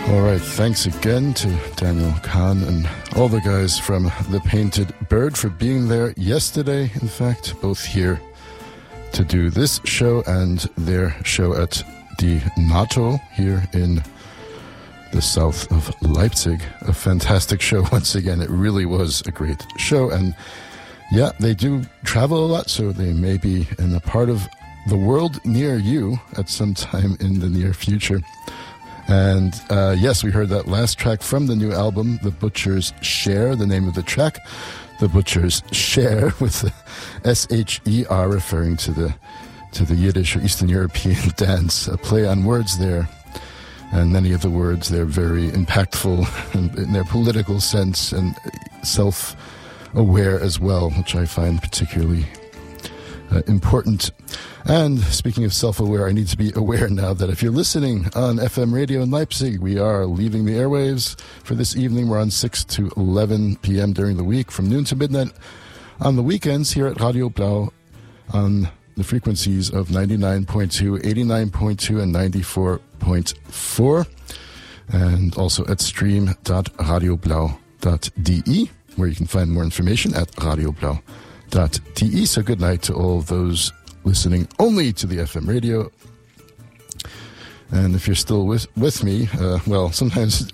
All right, thanks again to Daniel Kahn and all the guys from The Painted Bird for being there yesterday, in fact, both here to do this show and their show at the NATO here in the south of Leipzig. A fantastic show once again. It really was a great show. And yeah, they do travel a lot, so they may be in a part of the world near you at some time in the near future. And yes, we heard that last track from the new album, The Butcher's Share, the name of the track, The Butcher's Share, with the S-H-E-R referring to the Yiddish or Eastern European dance, a play on words there. And many of the words, they're very impactful in their political sense and self-aware as well, which I find particularly important. And speaking of self-aware, I need to be aware now that if you're listening on FM radio in Leipzig, we are leaving the airwaves for this evening. We're on 6 to 11 p.m. during the week, from noon to midnight on the weekends here at Radio Blau on the frequencies of 99.2, 89.2, and 94.4, and also at stream.radioblau.de, where you can find more information at radioblau.de. So good night to all of those listening only to the FM radio. And if you're still with me, well, sometimes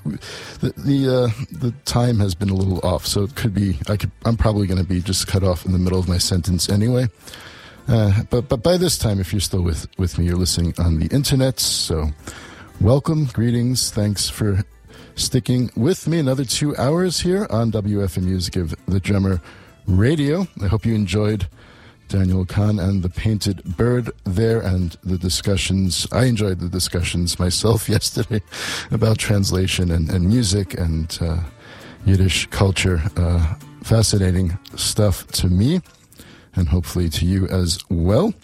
the time has been a little off, so it could be I'm probably going to be just cut off in the middle of my sentence anyway. But by this time, if you're still with me, you're listening on the internet. So welcome, greetings, thanks for sticking with me another 2 hours here on WFMU's Give the Drummer Radio. I hope you enjoyed Daniel Kahn and The Painted Bird there, and the discussions. I enjoyed the discussions myself yesterday about translation and music and Yiddish culture. Fascinating stuff to me, and hopefully to you as well.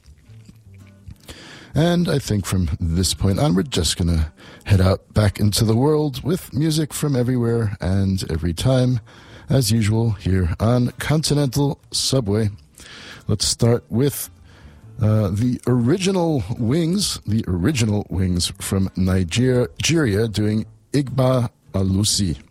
And I think from this point on, we're just going to head out back into the world with music from everywhere and every time, as usual, here on Continental Subway. Let's start with the original Wings from Nigeria doing Igba Alusi.